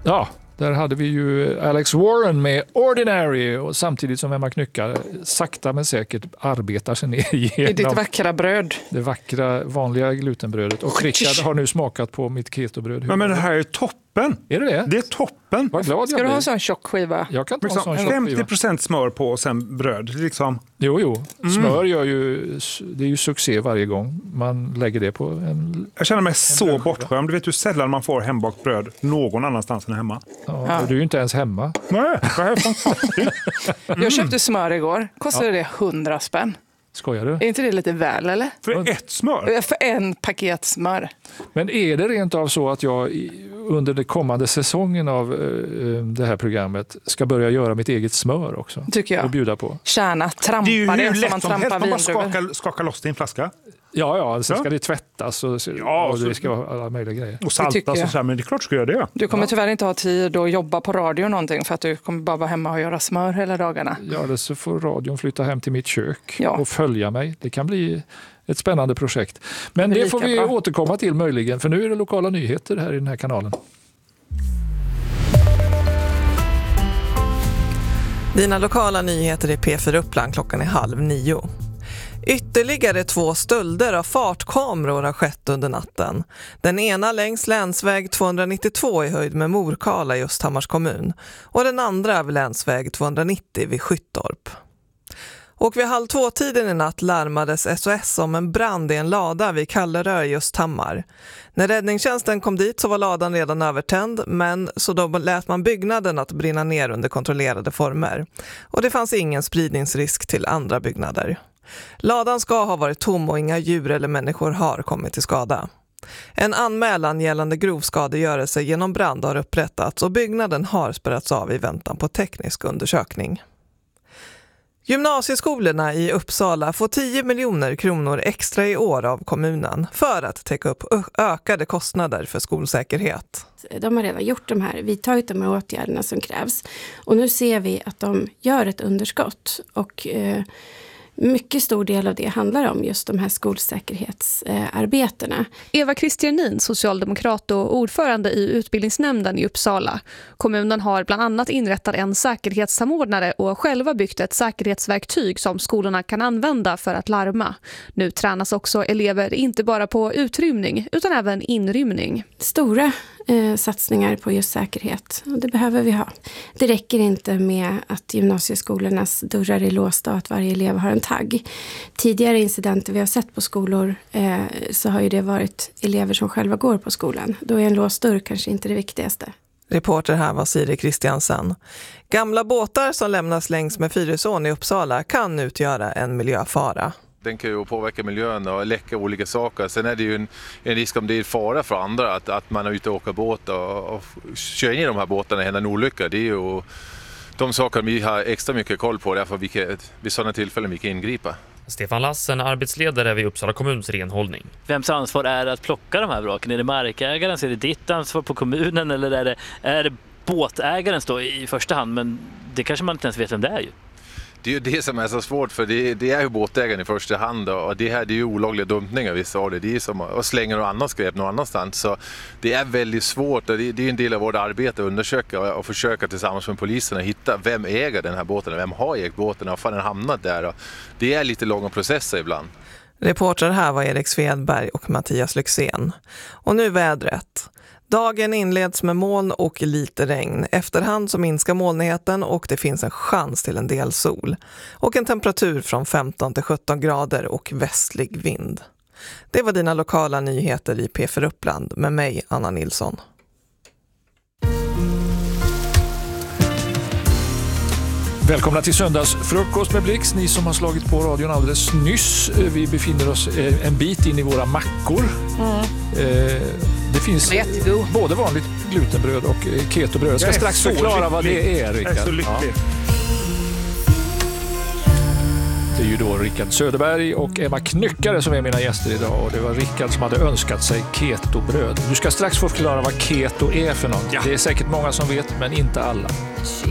Ja, där hade vi ju Alex Warren med Ordinary och samtidigt som Emma Knyckare sakta men säkert arbetar sig ner I ditt genom vackra bröd. det vackra vanliga glutenbrödet. Och Rickard har nu smakat på mitt ketobröd. Ja, men det här är toppen. Är det? Det är toppen. Vad glad Ska jag du blir. ha en sån tjock skiva? Jag kan ta en sån tjock skiva. 50% smör på och sen bröd. Liksom. Jo. Smör det är ju succé varje gång man lägger det på en... Jag känner mig så bortskämd. Du vet hur sällan man får hembakt bröd någon annanstans än hemma. Ja. Du är ju inte ens hemma. Nej, det här är fantastiskt. Jag köpte smör igår. Kostade det 100 spänn. Skojar du? Är inte det lite väl, eller? För ett smör? För en paket smör. Men är det rent av så att jag under den kommande säsongen av det här programmet ska börja göra mitt eget smör också? Tycker jag. Och bjuda på? Kärna, trampa Det är ju hur som lätt man som helst. trampar Man bara vindruvor. skakar loss det i en flaska. Ja, sen ska det tvättas och det ska vara alla möjliga grejer. Och saltas och så här, men det är klart ska jag det. Du kommer tyvärr inte ha tid att jobba på radio någonting för att du kommer bara vara hemma och göra smör hela dagarna. Ja, eller så får radion flytta hem till mitt kök och följa mig. Det kan bli ett spännande projekt. Men det får vi återkomma till möjligen, för nu är det lokala nyheter här i den här kanalen. Dina lokala nyheter i P4 Uppland, klockan är 8:30. Ytterligare 2 stölder av fartkameror har skett under natten. Den ena längs länsväg 292 i höjd med Morkala i Östhammars kommun och den andra vid länsväg 290 vid Skyttorp. Och vid 1:30 i natt larmades SOS om en brand i en lada vid Kallerö i Östhammar. När räddningstjänsten kom dit så var ladan redan övertänd, men så då lät man byggnaden att brinna ner under kontrollerade former. Och det fanns ingen spridningsrisk till andra byggnader. Ladan ska ha varit tom och inga djur eller människor har kommit till skada. En anmälan gällande grov skadegörelse genom brand har upprättats och byggnaden har spärrats av i väntan på teknisk undersökning. Gymnasieskolorna i Uppsala får 10 miljoner kronor extra i år av kommunen för att täcka upp ökade kostnader för skolsäkerhet. De har redan vidtagit de här åtgärderna som krävs. Och nu ser vi att de gör ett underskott. Och mycket stor del av det handlar om just de här skolsäkerhetsarbetena. Eva Kristianin, socialdemokrat och ordförande i utbildningsnämnden i Uppsala. Kommunen har bland annat inrättat en säkerhetssamordnare och själva byggt ett säkerhetsverktyg som skolorna kan använda för att larma. Nu tränas också elever inte bara på utrymning utan även inrymning. Stora satsningar på just säkerhet, och det behöver vi ha. Det räcker inte med att gymnasieskolornas dörrar är låsta och att varje elev har en tagg. Tidigare incidenter vi har sett på skolor så har ju det varit elever som själva går på skolan. Då är en låst dörr kanske inte det viktigaste. Reporter här var Siri Kristiansen. Gamla båtar som lämnas längs med Fyrisån i Uppsala kan utgöra en miljöfara. Den kan ju påverka miljön och läcka olika saker. Sen är det ju en risk om det är fara för andra att man är ute och åker båt och kör in i de här båtarna och händer en olycka. Det är ju de saker vi har extra mycket koll på, därför vid sådana tillfällen vi kan ingripa. Stefan Lassen, arbetsledare vid Uppsala kommuns renhållning. Vems ansvar är det att plocka de här vraken? Är det markägarens, är det ditt ansvar på kommunen eller är det båtägarens då i första hand? Men det kanske man inte ens vet vem det är ju. Det är ju det som är så svårt, för det är ju båtägaren i första hand, och det är ju olagliga dumpningar vissa av det. Det är som att slänga något annat skräp någon annanstans. Så det är väldigt svårt, och det är en del av vårt arbete att undersöka och försöka tillsammans med polisen att hitta vem äger den här båten, vem har ägt båten och har den hamnat där. Och det är lite långa processer ibland. Reporter här var Erik Svedberg och Mattias Lyxén. Och nu vädret. Dagen inleds med moln och lite regn. Efterhand så minskar molnigheten och det finns en chans till en del sol. Och en temperatur från 15 till 17 grader och västlig vind. Det var dina lokala nyheter i P4 Uppland med mig, Anna Nilsson. Välkomna till söndagsfrukost med Blix, ni som har slagit på radion alldeles nyss. Vi befinner oss en bit in i våra mackor. Det finns både vanligt glutenbröd och ketobröd. Jag ska strax förklara vad det är, Rickard. Jag är så lycklig. Det är ju då Rickard Söderberg och Emma Knyckare som är mina gäster idag. Och det var Rickard som hade önskat sig ketobröd. Du ska strax få förklara vad keto är för något. Ja. Det är säkert många som vet, men inte alla.